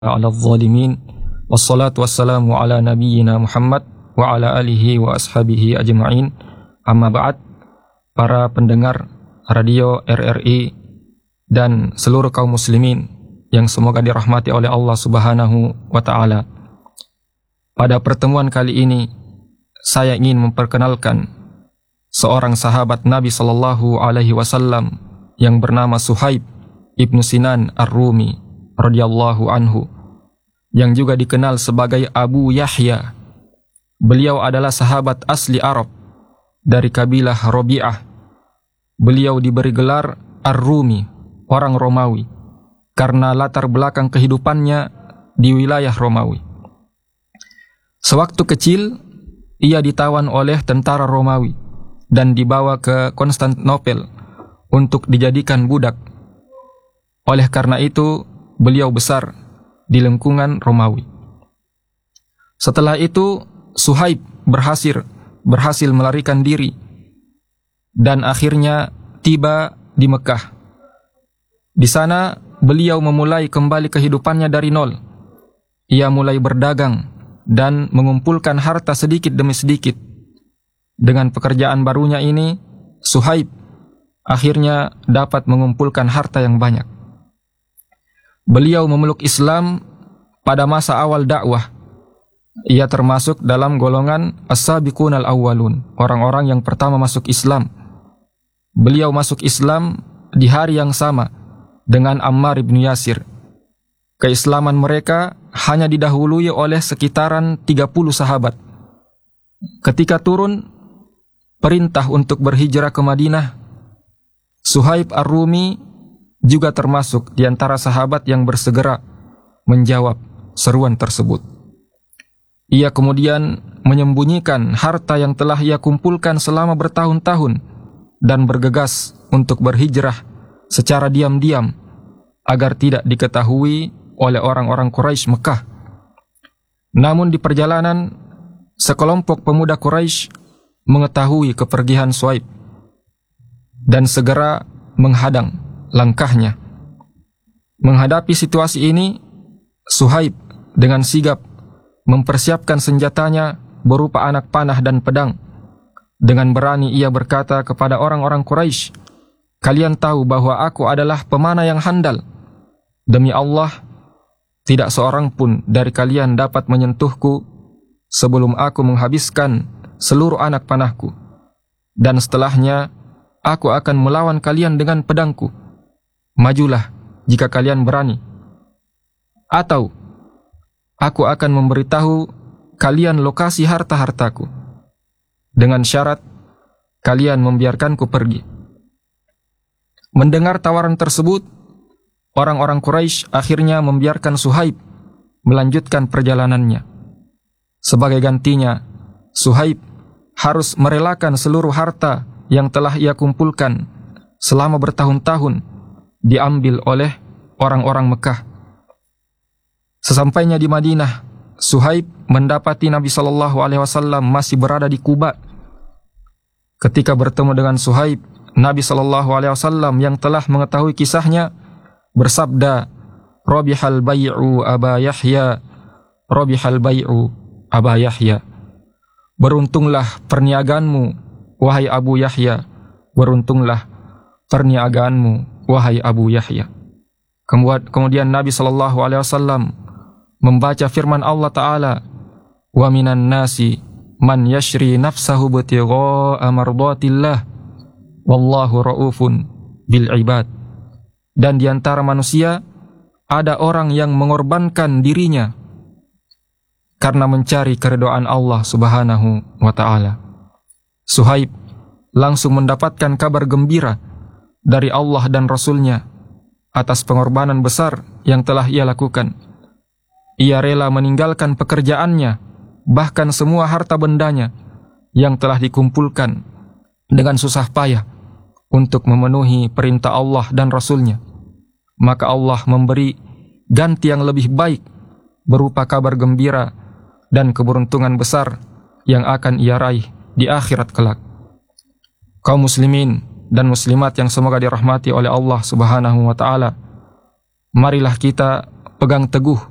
ala zalimin wassalatu wassalamu ala nabiyyina Muhammad wa ala alihi wa ashabihi ajma'in. Amma ba'd. Para pendengar radio RRI dan seluruh kaum muslimin yang semoga dirahmati oleh Allah Subhanahu wa taala. Pada pertemuan kali ini saya ingin memperkenalkan seorang sahabat Nabi sallallahu alaihi wasallam yang bernama Suhaib ibnu Sinan Ar-Rumi radhiyallahu anhu, yang juga dikenal sebagai Abu Yahya. Beliau adalah sahabat asli Arab dari kabilah Rabi'ah. Beliau diberi gelar Ar-Rumi, orang Romawi, karena latar belakang kehidupannya di wilayah Romawi. Sewaktu kecil, ia ditawan oleh tentara Romawi dan dibawa ke Konstantinopel untuk dijadikan budak. Oleh karena itu, beliau besar di lingkungan Romawi. Setelah itu, Suhaib berhasil melarikan diri dan akhirnya tiba di Mekah. Di sana, beliau memulai kembali kehidupannya dari nol. Ia mulai berdagang dan mengumpulkan harta sedikit demi sedikit. Dengan pekerjaan barunya ini, Suhaib akhirnya dapat mengumpulkan harta yang banyak. Beliau memeluk Islam pada masa awal dakwah. Ia termasuk dalam golongan as-sabiqun al-awwalun, orang-orang yang pertama masuk Islam. Beliau masuk Islam di hari yang sama dengan Ammar bin Yasir. Keislaman mereka hanya didahului oleh sekitaran 30 sahabat. Ketika turun perintah untuk berhijrah ke Madinah, Suhaib Ar-Rumi juga termasuk di antara sahabat yang bersegera menjawab seruan tersebut. Ia kemudian menyembunyikan harta yang telah ia kumpulkan selama bertahun-tahun dan bergegas untuk berhijrah secara diam-diam agar tidak diketahui oleh orang-orang Quraisy Mekah. Namun di perjalanan, sekelompok pemuda Quraisy mengetahui kepergian Suhaib dan segera menghadang langkahnya. Menghadapi situasi ini, Suhaib dengan sigap mempersiapkan senjatanya berupa anak panah dan pedang. Dengan berani ia berkata kepada orang-orang Quraisy, "Kalian tahu bahwa aku adalah pemanah yang handal. Demi Allah, tidak seorang pun dari kalian dapat menyentuhku sebelum aku menghabiskan seluruh anak panahku. Dan setelahnya, aku akan melawan kalian dengan pedangku. Majulah jika kalian berani. Atau aku akan memberitahu kalian lokasi harta-hartaku, dengan syarat kalian membiarkanku pergi." Mendengar tawaran tersebut, orang-orang Quraisy akhirnya membiarkan Suhaib melanjutkan perjalanannya. Sebagai gantinya, Suhaib harus merelakan seluruh harta yang telah ia kumpulkan selama bertahun-tahun diambil oleh orang-orang Mekah. Sesampainya di Madinah, Suhaib mendapati Nabi SAW masih berada di Quba. Ketika bertemu dengan Suhaib, Nabi SAW yang telah mengetahui kisahnya bersabda, "Rabihal bai'u Aba Yahya, Rabihal bai'u Aba Yahya." Beruntunglah perniagaanmu, wahai Abu Yahya. Beruntunglah perniagaanmu, wahai Abu Yahya. Kemudian Nabi SAW membaca firman Allah Ta'ala, "Wa minan nasi man yashri nafsahu butigha'a mardatillah, wallahu ra'ufun bil ibad." Dan di antara manusia ada orang yang mengorbankan dirinya karena mencari keridhaan Allah Subhanahu wa taala. Suhaib langsung mendapatkan kabar gembira dari Allah dan Rasul-Nya atas pengorbanan besar yang telah ia lakukan. Ia rela meninggalkan pekerjaannya, bahkan semua harta bendanya yang telah dikumpulkan dengan susah payah untuk memenuhi perintah Allah dan Rasul-Nya. Maka Allah memberi ganti yang lebih baik berupa kabar gembira dan keberuntungan besar yang akan ia raih di akhirat kelak. Kaum muslimin dan muslimat yang semoga dirahmati oleh Allah Subhanahu wa taala, marilah kita pegang teguh